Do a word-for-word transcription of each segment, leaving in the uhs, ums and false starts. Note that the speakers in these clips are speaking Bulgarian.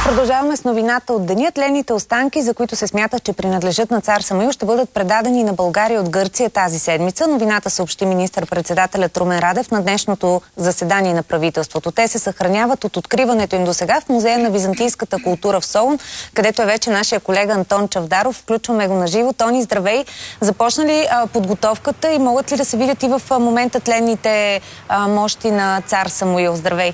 Продължаваме с новината от деня. Тленните останки, за които се смята, че принадлежат на цар Самуил, ще бъдат предадени на България от Гърция тази седмица. Новината съобщи министър-председателят Румен Радев на днешното заседание на правителството. Те се съхраняват от откриването им досега в Музея на византийската култура в Солун, където е вече нашия колега Антон Чавдаров. Включваме го на живо. Тони, здравей! Започна ли а, подготовката и могат ли да се видят и в а, момента тленните а, мощи на цар Самуил? Здравей!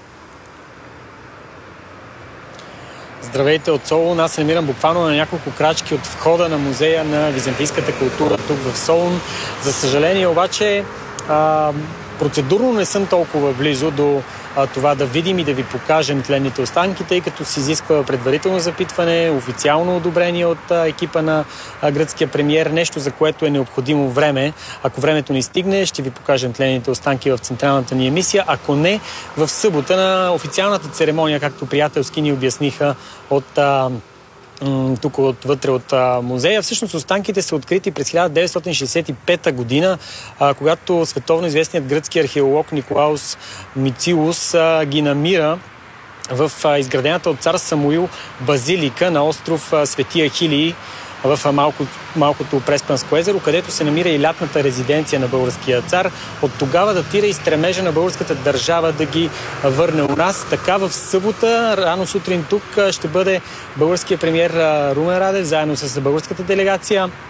Здравейте от Солун. Аз се намирам буквално на няколко крачки от входа на Музея на византийската култура тук в Солун. За съжаление обаче а, процедурно не съм толкова близо до а, това да видим и да ви покажем тленните останки, тъй като се изисква предварително запитване, официално одобрение от а, екипа на а, гръцкия премиер, нещо за което е необходимо време. Ако времето ни стигне, ще ви покажем тленните останки в централната ни емисия. Ако не, в събота на официалната церемония, както приятелски ни обясниха от а, тук отвътре от а, музея. Всъщност останките са открити през хиляда деветстотин шейсет и пета година, а, когато световно известният гръцки археолог Николаус Мицилус а, ги намира в а, изградената от цар Самуил базилика на остров а, Свети Ахилий в малко, малкото Преспанско езеро, където се намира и лятната резиденция на българския цар. От тогава датира и стремежа на българската държава да ги върне у нас. Така в събота, рано сутрин тук ще бъде българския премиер Румен Радев, заедно с българската делегация.